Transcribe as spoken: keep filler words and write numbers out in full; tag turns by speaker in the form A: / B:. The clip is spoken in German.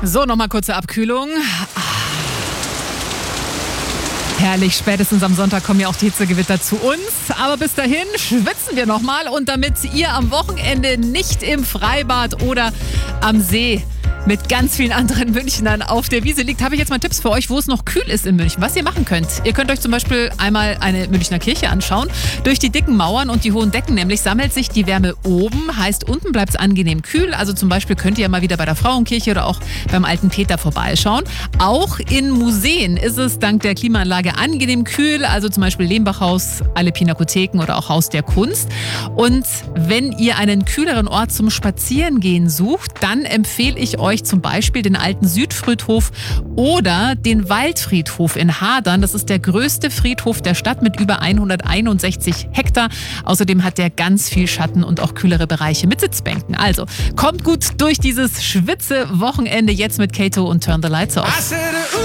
A: So, nochmal kurze Abkühlung. Herrlich, spätestens am Sonntag kommen ja auch die Hitzegewitter zu uns. Aber bis dahin schwitzen wir nochmal. Und damit ihr am Wochenende nicht im Freibad oder am See mit ganz vielen anderen Münchnern auf der Wiese liegt, habe ich jetzt mal Tipps für euch, wo es noch kühl ist in München. Was ihr machen könnt. Ihr könnt euch zum Beispiel einmal eine Münchner Kirche anschauen. Durch die dicken Mauern und die hohen Decken nämlich sammelt sich die Wärme oben. Heißt, unten bleibt es angenehm kühl. Also zum Beispiel könnt ihr mal wieder bei der Frauenkirche oder auch beim Alten Peter vorbeischauen. Auch in Museen ist es dank der Klimaanlage angenehm kühl. Also zum Beispiel Lehmbachhaus, alle Pinakotheken oder auch Haus der Kunst. Und wenn ihr einen kühleren Ort zum Spazierengehen sucht, dann empfehle ich euch zum Beispiel den alten Südfriedhof oder den Waldfriedhof in Hadern. Das ist der größte Friedhof der Stadt mit über hunderteinundsechzig Hektar. Außerdem hat der ganz viel Schatten und auch kühlere Bereiche mit Sitzbänken. Also kommt gut durch dieses Schwitze-Wochenende jetzt mit Kato und Turn the Lights Off.